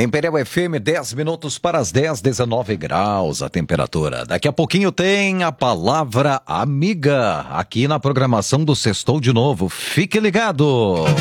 Imperial FM, 10 minutos para as 10, 19 graus a temperatura. Daqui a pouquinho tem a palavra amiga aqui na programação do Sextou de Novo. Fique ligado!